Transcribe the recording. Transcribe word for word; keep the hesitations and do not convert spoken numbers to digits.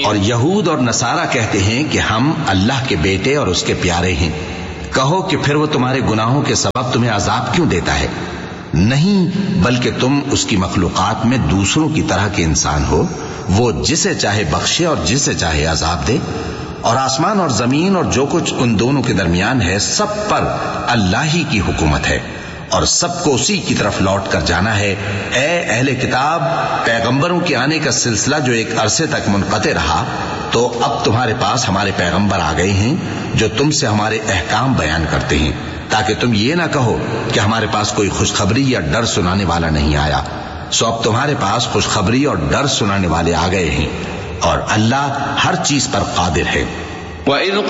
और यहूद और नसारा कहते हैं कि हम अल्लाह के बेटे और उसके प्यारे हैं। कहो कि फिर वो तुम्हारे गुनाहों के सबब तुम्हें अजाब क्यों देता है? नहीं, बल्कि तुम उसकी मखलूकात में दूसरों की तरह के इंसान हो। वो जिसे चाहे बख्शे और जिसे चाहे अजाब दे। और आसमान और जमीन और जो कुछ उन दोनों के दरमियान है, सब पर अल्लाह ही की हुकूमत है और सबको उसी की तरफ लौट कर जाना है। ए अहले किताब, पैगंबरों के आने का सिलसिला जो एक अरसे तक मुनक़ते रहा, तो अब तुम्हारे पास हमारे पैगंबर आ गए हैं जो तुमसे हमारे अहकाम बयान करते हैं, ताकि तुम ये ना कहो कि हमारे पास कोई खुशखबरी या डर सुनाने वाला नहीं आया। सो अब तुम्हारे पास खुशखबरी और डर सुनाने वाले आ गए हैं और अल्लाह हर चीज पर कादिर है।